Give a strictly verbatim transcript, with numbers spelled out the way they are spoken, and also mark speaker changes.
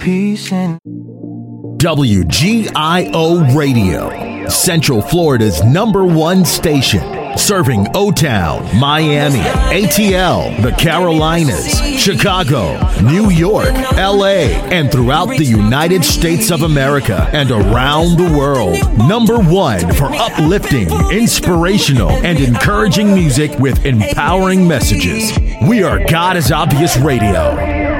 Speaker 1: Peace and
Speaker 2: W G I O Radio, Central Florida's number one station, serving O-Town, Miami, A T L, the Carolinas, Chicago, New York, L A, and throughout the United States of America and around the world. Number one for uplifting, inspirational, and encouraging music with empowering messages. We are God is Obvious Radio.